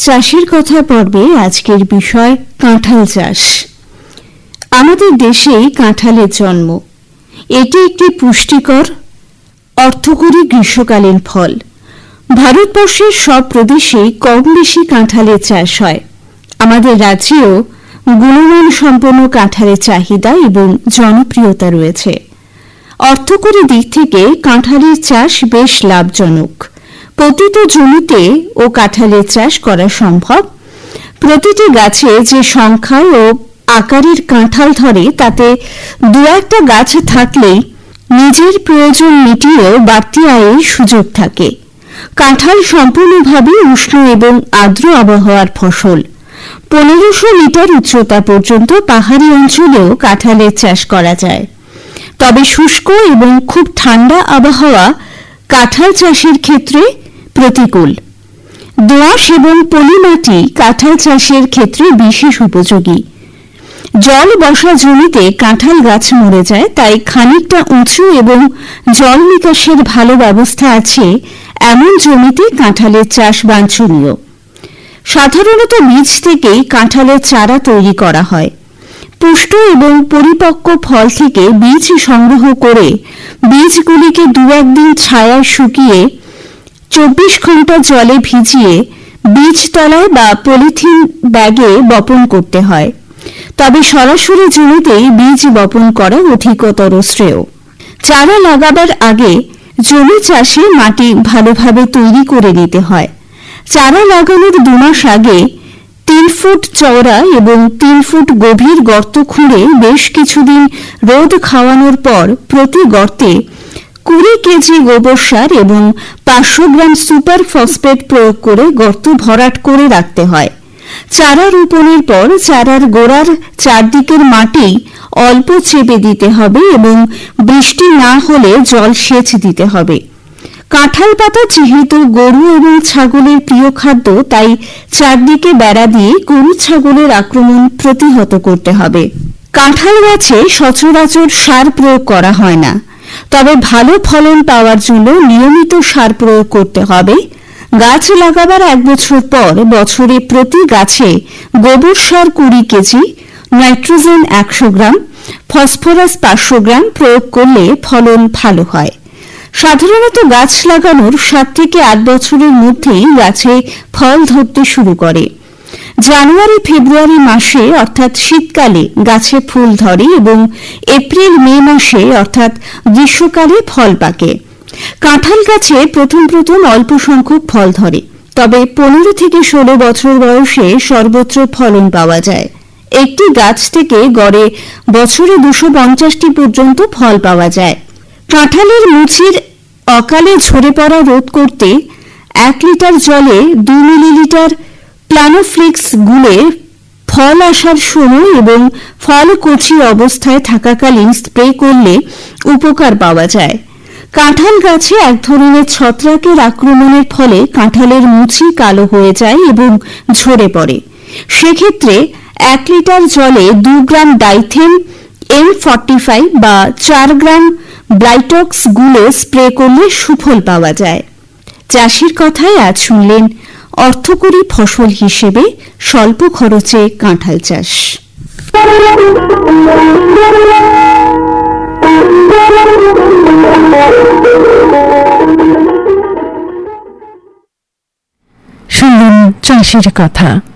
চাষের কথা পর্বে আজকের বিষয় কাঁঠাল চাষ। আমাদের দেশেই কাঁঠালের জন্ম। এটি একটি পুষ্টিকর অর্থকরী গ্রীষ্মকালীন ফল। ভারতবর্ষের সব প্রদেশেই কম বেশি কাঁঠালের চাষ হয়। আমাদের রাজ্যেও গুণমান সম্পন্ন কাঁঠালের চাহিদা এবং জনপ্রিয়তা রয়েছে। অর্থকরী দিক থেকে কাঁঠালের চাষ বেশ লাভজনক। প্রতিটি জমিতে ও কাঁঠালের চাষ করা সম্ভব। প্রতিটি গাছে যে সংখ্যায় ও আকারের কাঁঠাল ধরে তাতে দু একটা গাছ থাকলেই নিজের প্রয়োজন মিটিয়েও বাড়তি আয়ের সুযোগ থাকে। কাঁঠাল সম্পূর্ণভাবে উষ্ণ এবং আর্দ্র আবহাওয়ার ফসল। 1500 মিটার উচ্চতা পর্যন্ত পাহাড়ি অঞ্চলেও কাঁঠালের চাষ করা যায়। তবে শুষ্ক এবং খুব ঠান্ডা আবহাওয়া কাঁঠাল চাষের ক্ষেত্রে প্রতিকূল। দোআঁশ এবং পলি মাটি কাঁঠাল চাষের ক্ষেত্রে বিশেষ উপযোগী। জল বসা জমিতে কাঁঠাল গাছ মরে যায়, তাই খানিকটা উঁচু এবং জল নিকাশের ভালো ব্যবস্থা আছে এমন জমিতে কাঁঠালের চাষ বাঞ্ছনীয়। সাধারণত বীজ থেকেই কাঁঠালের চারা তৈরি করা হয়। পুষ্ট এবং পরিপক্ক ফল থেকে বীজ সংগ্রহ করে বীজগুলিকে 2-1 দিন ছায়ায় শুকিয়ে 24 ঘন্টা জলে ভিজিয়ে বীজতলায় বা পলিথিন ব্যাগে বপন করতে হয়। তবে সরাসরি জমিতেই বীজ বপন করা অধিকতর শ্রেয়। চারা লাগাবার আগে জমি চাষে মাটি ভালোভাবে তৈরি করে নিতে হয়। চারা লাগানোর 2 মাস আগে 3 ফুট চওড়া এবং 3 ফুট গভীর গর্ত খুঁড়ে বেশ কিছুদিন রোদ খাওয়ানোর পর প্রতি গর্তে 20 কেজি গোবর সার এবং 500 গ্রাম সুপার ফসফেট প্রয়োগ করে গর্ত ভরাট করে রাখতে হয়। চারা রোপণের পর চারার গোড়ার চারদিকের মাটি অল্প চেপে দিতে হবে এবং বৃষ্টি না হলে জল সেচ দিতে হবে। কাঁঠাল পাতা যেহেতু গরু এবং ছাগলের প্রিয় খাদ্য, তাই চারদিকে বেড়া দিয়ে গরু ছাগলের আক্রমণ প্রতিহত করতে হবে। কাঁঠাল গাছে সচরাচর সার প্রয়োগ করা হয় না, তবে ভালো ফলন পাওয়ার জন্য নিয়মিত সার প্রয়োগ করতে হবে। গাছ লাগাবার 1 বছর পর বছরে প্রতি গাছে গোবর সার 20 কেজি, নাইট্রোজেন 100 গ্রাম, ফসফরাস 500 গ্রাম প্রয়োগ করলে ফলন ভালো হয়। সাধারণত গাছ লাগানোর 7 থেকে 8 বছরের মধ্যেই গাছে ফল ধরতে শুরু করে। জানুয়ারি-ফেব্রুয়ারি মাসে অর্থাৎ শীতকালে গাছে ফুল ধরে এবং এপ্রিল-মে মাসে অর্থাৎ গ্রীষ্মকালে ফল পাকে। কাঁঠাল গাছে প্রথম অল্প সংখ্যক ফল ধরে, তবে 15 থেকে 16 বছর বয়সে সর্বোচ্চ ফলন পাওয়া যায়। একটি গাছ থেকে গড়ে বছরে 250টি পর্যন্ত ফল পাওয়া যায়। কাঁঠালের মুচির অকালে ঝরে পড়া রোধ করতে 1 লিটার জলে 2 মিলিলিটার প্লানোফ্লিক্স গুলে ফল আসার সময় এবং ফল কচি অবস্থায় থাকাকালীন স্প্রে করলে উপকার পাওয়া যায়। কাঁঠাল গাছে এক ধরনের ছত্রাকের আক্রমণের ফলে কাঁঠালের মুচি কালো হয়ে যায় এবং ঝরে পড়ে। সেক্ষেত্রে 1 লিটার জলে 2 গ্রাম ডাইথেন M45 বা 4 গ্রাম ব্লাইটক্স গুলে স্প্রে করলে সুফল পাওয়া যায়। চাষির কথায় আজ শুনলেন অর্থকরী ফসল হিসেবে স্বল্প খরচে কাঁঠাল চাষ। শুনলেন চাষির কথা।